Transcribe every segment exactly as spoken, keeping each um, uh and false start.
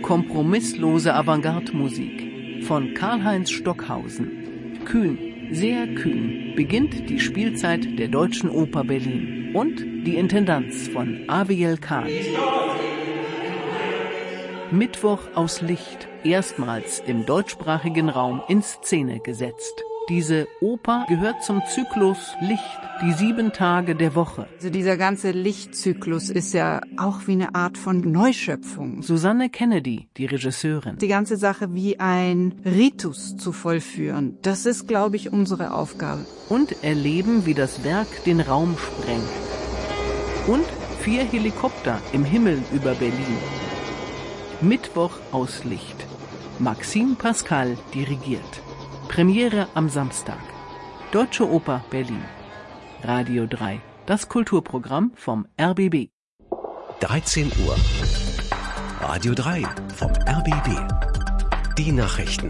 Kompromisslose Avantgarde-Musik von Karl-Heinz Stockhausen. Kühn, sehr kühn beginnt die Spielzeit der Deutschen Oper Berlin und die Intendanz von Aviel Kahn. Mittwoch aus Licht, erstmals im deutschsprachigen Raum in Szene gesetzt. Diese Oper gehört zum Zyklus Licht, die sieben Tage der Woche. Also dieser ganze Lichtzyklus ist ja auch wie eine Art von Neuschöpfung. Susanne Kennedy, die Regisseurin. Die ganze Sache wie ein Ritus zu vollführen, das ist, glaube ich, unsere Aufgabe. Und erleben, wie das Werk den Raum sprengt. Und vier Helikopter im Himmel über Berlin. Mittwoch aus Licht. Maxime Pascal dirigiert. Premiere am Samstag. Deutsche Oper Berlin. Radio drei. Das Kulturprogramm vom R B B. dreizehn Uhr. Radio drei vom R B B. Die Nachrichten.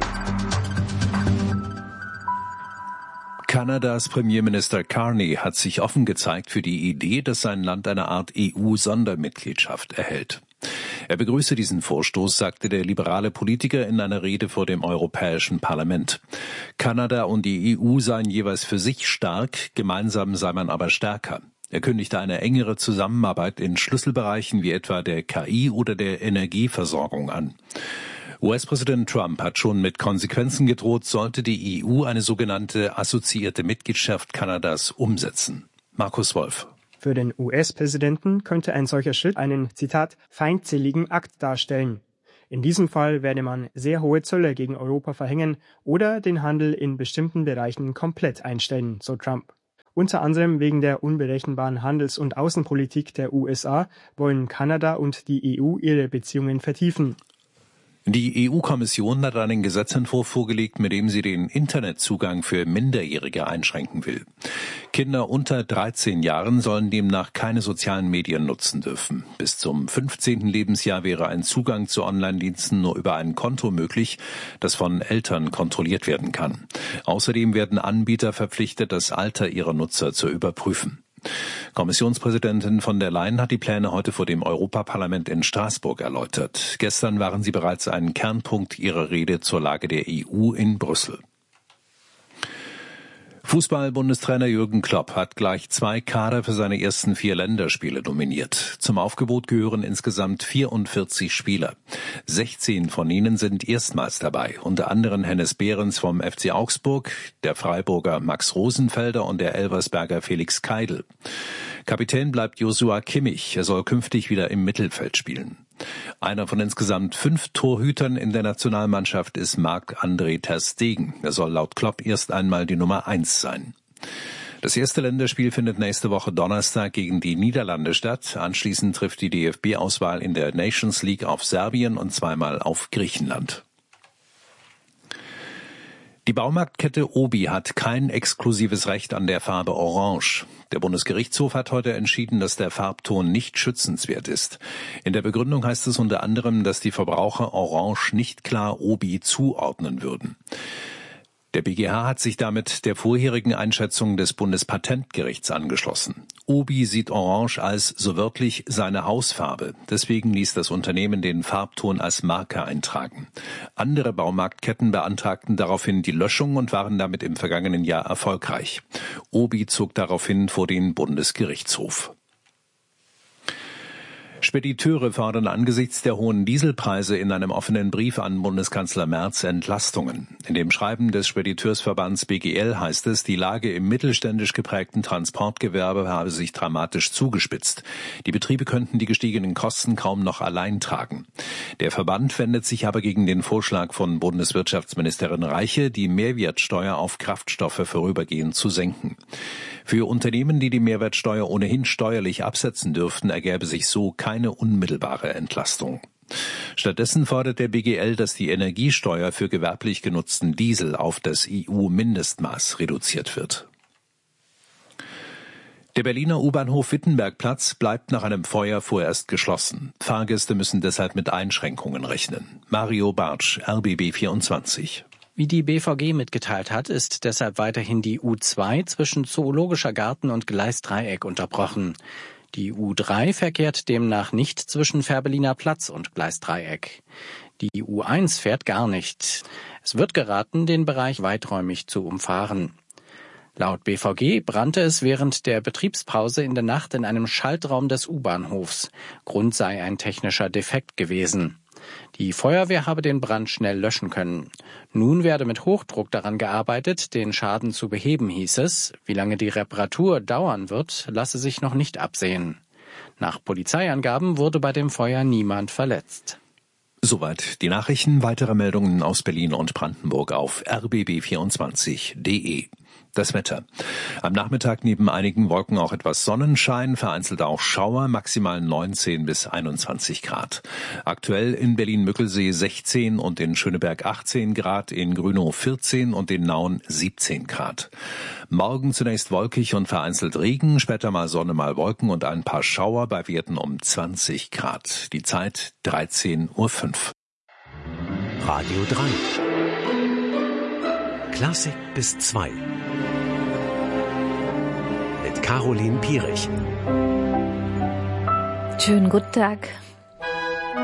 Kanadas Premierminister Carney hat sich offen gezeigt für die Idee, dass sein Land eine Art E U-Sondermitgliedschaft erhält. Er begrüße diesen Vorstoß, sagte der liberale Politiker in einer Rede vor dem Europäischen Parlament. Kanada und die E U seien jeweils für sich stark, gemeinsam sei man aber stärker. Er kündigte eine engere Zusammenarbeit in Schlüsselbereichen wie etwa der K I oder der Energieversorgung an. U S-Präsident Trump hat schon mit Konsequenzen gedroht, sollte die E U eine sogenannte assoziierte Mitgliedschaft Kanadas umsetzen. Markus Wolf. Für den U S-Präsidenten könnte ein solcher Schritt einen, Zitat, feindseligen Akt darstellen. In diesem Fall werde man sehr hohe Zölle gegen Europa verhängen oder den Handel in bestimmten Bereichen komplett einstellen, so Trump. Unter anderem wegen der unberechenbaren Handels- und Außenpolitik der U S A wollen Kanada und die E U ihre Beziehungen vertiefen. Die E U-Kommission hat einen Gesetzentwurf vorgelegt, mit dem sie den Internetzugang für Minderjährige einschränken will. Kinder unter dreizehn Jahren sollen demnach keine sozialen Medien nutzen dürfen. Bis zum fünfzehnten Lebensjahr wäre ein Zugang zu Online-Diensten nur über ein Konto möglich, das von Eltern kontrolliert werden kann. Außerdem werden Anbieter verpflichtet, das Alter ihrer Nutzer zu überprüfen. Kommissionspräsidentin von der Leyen hat die Pläne heute vor dem Europaparlament in Straßburg erläutert. Gestern waren sie bereits ein Kernpunkt ihrer Rede zur Lage der E U in Brüssel. Fußball-Bundestrainer Jürgen Klopp hat gleich zwei Kader für seine ersten vier Länderspiele nominiert. Zum Aufgebot gehören insgesamt vierundvierzig Spieler. sechzehn von ihnen sind erstmals dabei, unter anderem Hennes Behrens vom F C Augsburg, der Freiburger Max Rosenfelder und der Elversberger Felix Keidel. Kapitän bleibt Joshua Kimmich, er soll künftig wieder im Mittelfeld spielen. Einer von insgesamt fünf Torhütern in der Nationalmannschaft ist Marc-André ter Stegen. Er soll laut Klopp erst einmal die Nummer eins sein. Das erste Länderspiel findet nächste Woche Donnerstag gegen die Niederlande statt. Anschließend trifft die D F B-Auswahl in der Nations League auf Serbien und zweimal auf Griechenland. Die Baumarktkette Obi hat kein exklusives Recht an der Farbe Orange. Der Bundesgerichtshof hat heute entschieden, dass der Farbton nicht schützenswert ist. In der Begründung heißt es unter anderem, dass die Verbraucher Orange nicht klar Obi zuordnen würden. Der B G H hat sich damit der vorherigen Einschätzung des Bundespatentgerichts angeschlossen. Obi sieht Orange als, so wörtlich, seine Hausfarbe. Deswegen ließ das Unternehmen den Farbton als Marke eintragen. Andere Baumarktketten beantragten daraufhin die Löschung und waren damit im vergangenen Jahr erfolgreich. Obi zog daraufhin vor den Bundesgerichtshof. Spediteure fordern angesichts der hohen Dieselpreise in einem offenen Brief an Bundeskanzler Merz Entlastungen. In dem Schreiben des Spediteursverbands B G L heißt es, die Lage im mittelständisch geprägten Transportgewerbe habe sich dramatisch zugespitzt. Die Betriebe könnten die gestiegenen Kosten kaum noch allein tragen. Der Verband wendet sich aber gegen den Vorschlag von Bundeswirtschaftsministerin Reiche, die Mehrwertsteuer auf Kraftstoffe vorübergehend zu senken. Für Unternehmen, die die Mehrwertsteuer ohnehin steuerlich absetzen dürften, ergäbe sich so keine unmittelbare Entlastung. Stattdessen fordert der B G L, dass die Energiesteuer für gewerblich genutzten Diesel auf das E U-Mindestmaß reduziert wird. Der Berliner U-Bahnhof Wittenbergplatz bleibt nach einem Feuer vorerst geschlossen. Fahrgäste müssen deshalb mit Einschränkungen rechnen. Mario Bartsch, R B B vierundzwanzig. Wie die B V G mitgeteilt hat, ist deshalb weiterhin die U zwei zwischen Zoologischer Garten und Gleisdreieck unterbrochen. Die U drei verkehrt demnach nicht zwischen Fährberliner Platz und Gleisdreieck. Die U eins fährt gar nicht. Es wird geraten, den Bereich weiträumig zu umfahren. Laut B V G brannte es während der Betriebspause in der Nacht in einem Schaltraum des U-Bahnhofs. Grund sei ein technischer Defekt gewesen. Die Feuerwehr habe den Brand schnell löschen können. Nun werde mit Hochdruck daran gearbeitet, den Schaden zu beheben, hieß es. Wie lange die Reparatur dauern wird, lasse sich noch nicht absehen. Nach Polizeiangaben wurde bei dem Feuer niemand verletzt. Soweit die Nachrichten. Weitere Meldungen aus Berlin und Brandenburg auf r b b vierundzwanzig punkt d e. Das Wetter. Am Nachmittag neben einigen Wolken auch etwas Sonnenschein, vereinzelt auch Schauer, maximal neunzehn bis einundzwanzig Grad. Aktuell in Berlin-Müggelsee sechzehn und in Schöneberg achtzehn Grad, in Grünow vierzehn und in Nauen siebzehn Grad. Morgen zunächst wolkig und vereinzelt Regen, später mal Sonne, mal Wolken und ein paar Schauer bei Werten um zwanzig Grad. Die Zeit dreizehn Uhr fünf. Radio drei. Klassik bis zwei. Mit Caroline Pierich. Schönen guten Tag.